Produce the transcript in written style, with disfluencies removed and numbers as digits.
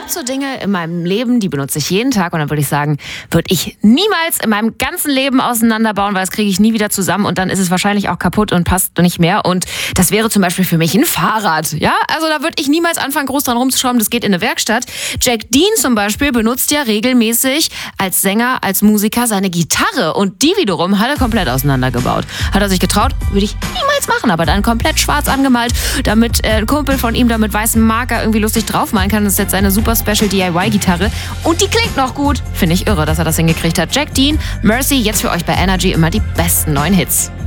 gibt so Dinge in meinem Leben, die benutze ich jeden Tag und dann würde ich sagen, würde ich niemals in meinem ganzen Leben auseinanderbauen, weil das kriege ich nie wieder zusammen und dann ist es wahrscheinlich auch kaputt und passt nicht mehr. Und das wäre zum Beispiel für mich ein Fahrrad. Ja, also da würde ich niemals anfangen, groß dran rumzuschrauben. Das geht in eine Werkstatt. Jack Dean zum Beispiel benutzt ja regelmäßig als Sänger, als Musiker seine Gitarre und die wiederum hat er komplett auseinandergebaut. Hat er sich getraut, würde ich niemals machen, aber dann komplett schwarz angemalt, damit ein Kumpel von ihm da mit weißem Marker irgendwie lustig draufmalen kann. Das ist jetzt seine super Special DIY-Gitarre und die klingt noch gut. Finde ich irre, dass er das hingekriegt hat. Jack Dean, Mercy, jetzt für euch bei Energy immer die besten neuen Hits.